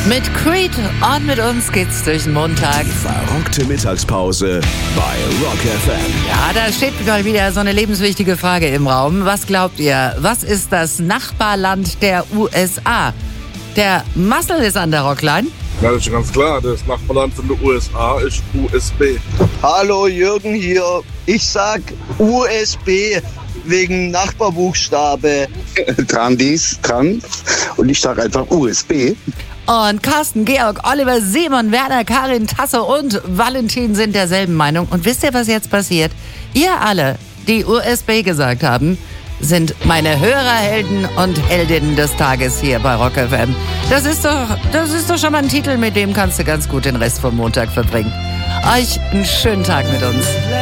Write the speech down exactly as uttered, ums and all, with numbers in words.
Mit Creed und mit uns geht's durch den Montag. Verrückte Mittagspause bei Rock F M. Ja, da steht mal wieder so eine lebenswichtige Frage im Raum. Was glaubt ihr? Was ist das Nachbarland der U S A? Der Marcel ist an der Rockline. Ja, das ist ganz klar. Das Nachbarland von der U S A ist U S B. Hallo, Jürgen hier. Ich sag U S B wegen Nachbarbuchstabe. Trandis, Trans. Und ich sag einfach U S B. Und Carsten, Georg, Oliver, Simon, Werner, Karin, Tasse und Valentin sind derselben Meinung. Und wisst ihr, was jetzt passiert? Ihr alle, die U S B gesagt haben, sind meine Hörerhelden und Heldinnen des Tages hier bei Rock F M. Das ist doch, das ist doch schon mal ein Titel, mit dem kannst du ganz gut den Rest vom Montag verbringen. Euch einen schönen Tag mit uns.